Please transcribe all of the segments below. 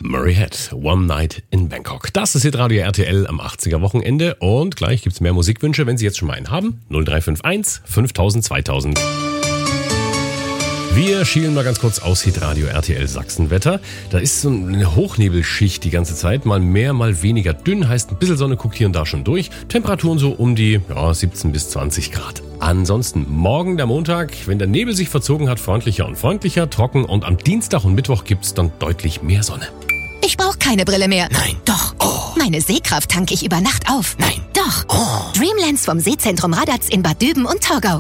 Murray Head, One Night in Bangkok. Das ist Hitradio RTL am 80er Wochenende und gleich gibt's mehr Musikwünsche, wenn Sie jetzt schon mal einen haben. 0351 5000 2000. Wir schielen mal ganz kurz aus Hitradio RTL Sachsenwetter. Da ist so eine Hochnebelschicht die ganze Zeit, mal mehr, mal weniger dünn, heißt ein bisschen Sonne guckt hier und da schon durch. Temperaturen so um die 17 bis 20 Grad. Ansonsten morgen der Montag, wenn der Nebel sich verzogen hat, freundlicher und freundlicher, trocken und am Dienstag und Mittwoch gibt's dann deutlich mehr Sonne. Ich brauche keine Brille mehr. Nein. Doch. Oh. Meine Sehkraft tanke ich über Nacht auf. Nein. Doch. Oh. Dreamlands vom Sehzentrum Radatz in Bad Düben und Torgau.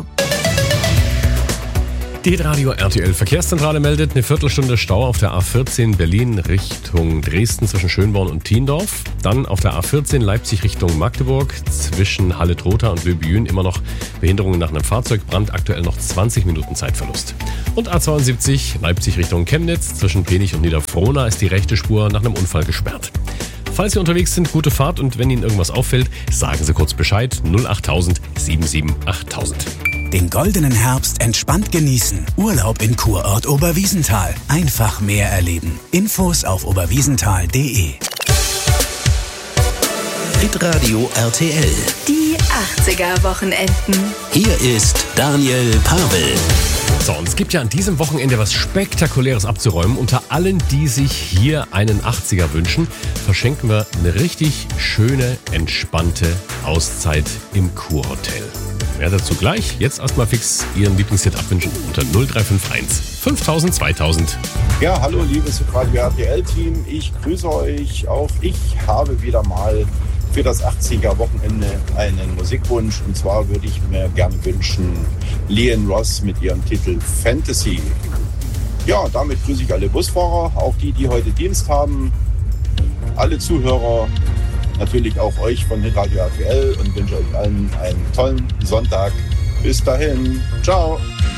Die Hitradio RTL Verkehrszentrale meldet eine Viertelstunde Stau auf der A14 Berlin Richtung Dresden zwischen Schönborn und Thiendorf. Dann auf der A14 Leipzig Richtung Magdeburg zwischen Halle-Trotha und Löbijün immer noch Behinderungen nach einem Fahrzeugbrand, aktuell noch 20 Minuten Zeitverlust. Und A72 Leipzig Richtung Chemnitz zwischen Penich und Niederfrohna ist die rechte Spur nach einem Unfall gesperrt. Falls Sie unterwegs sind, gute Fahrt und wenn Ihnen irgendwas auffällt, sagen Sie kurz Bescheid 08000 7788000. Den goldenen Herbst entspannt genießen. Urlaub in Kurort Oberwiesenthal. Einfach mehr erleben. Infos auf oberwiesenthal.de. Hitradio RTL. Die 80er Wochenenden. Hier ist Daniel Pavel. So, und es gibt ja an diesem Wochenende was Spektakuläres abzuräumen. Unter allen, die sich hier einen 80er wünschen, verschenken wir eine richtig schöne, entspannte Auszeit im Kurhotel. Mehr dazu gleich. Jetzt erstmal fix Ihren Lieblingshit abwünschen unter 0351 5000 2000. Ja, hallo liebes Radio RTL-Team, ich grüße euch. Auch ich habe wieder mal für das 80er-Wochenende einen Musikwunsch. Und zwar würde ich mir gerne wünschen, Leon Ross mit ihrem Titel Fantasy. Ja, damit grüße ich alle Busfahrer, auch die, die heute Dienst haben, alle Zuhörer, natürlich auch euch von Radio RTL und wünsche euch allen einen tollen Sonntag. Bis dahin, ciao.